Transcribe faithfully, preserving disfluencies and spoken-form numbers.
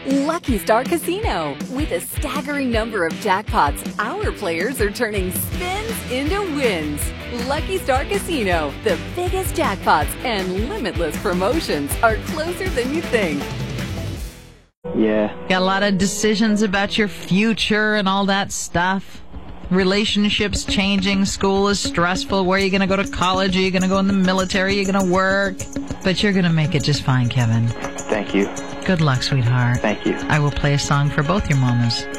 Lucky Star Casino. With a staggering number of jackpots, our players are turning spins into wins. Lucky Star Casino. The biggest jackpots and limitless promotions are closer than you think. Yeah. Got a lot of decisions about your future and all that stuff. Relationships changing. School is stressful. Where are you going to go to college? Are you going to go in the military? Are you going to work? But you're going to make it just fine, Kevin. Thank you. Good luck, sweetheart. Thank you. I will play a song for both your mamas.